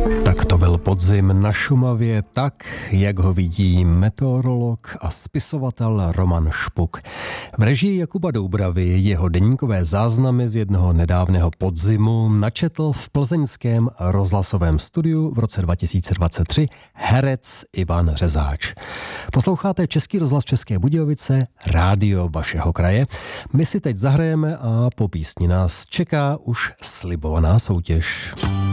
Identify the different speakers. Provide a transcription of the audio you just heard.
Speaker 1: Tak to byl podzim na Šumavě tak, jak ho vidí meteorolog a spisovatel Roman Špuk. V režii Jakuba Doubravy jeho deníkové záznamy z jednoho nedávného podzimu načetl v plzeňském rozhlasovém studiu v roce 2023 herec Ivan Řezáč. Posloucháte Český rozhlas České Budějovice, rádio vašeho kraje. My si teď zahrajeme a po písni nás čeká už slibovaná soutěž.